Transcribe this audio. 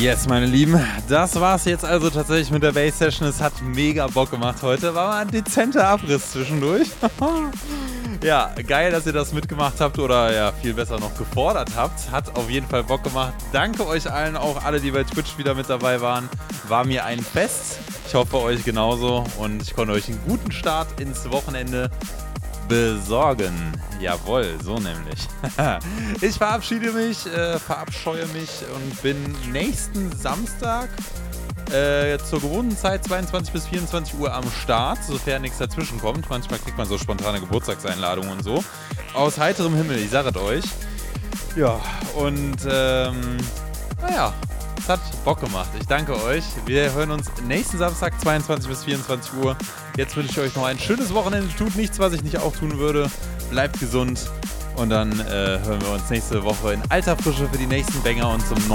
Yes, meine Lieben, das war's jetzt also tatsächlich mit der Bass-Session. Es hat mega Bock gemacht heute. War mal ein dezenter Abriss zwischendurch. Ja, geil, dass ihr das mitgemacht habt oder ja, viel besser noch gefordert habt. Hat auf jeden Fall Bock gemacht. Danke euch allen, auch alle, die bei Twitch wieder mit dabei waren. War mir ein Fest. Ich hoffe, euch genauso. Und ich konnte euch einen guten Start ins Wochenende besorgen. Jawohl, so nämlich. Ich verabscheue mich und bin nächsten Samstag zur gewohnten Zeit 22 bis 24 Uhr am Start, sofern nichts dazwischen kommt. Manchmal kriegt man so spontane Geburtstagseinladungen und so. Aus heiterem Himmel, ich sage es euch. Ja, und naja, es hat Bock gemacht. Ich danke euch. Wir hören uns nächsten Samstag 22 bis 24 Uhr. Jetzt wünsche ich euch noch ein schönes Wochenende. Tut nichts, was ich nicht auch tun würde. Bleibt gesund. Und dann hören wir uns nächste Woche in alter Frische für die nächsten Banger und zum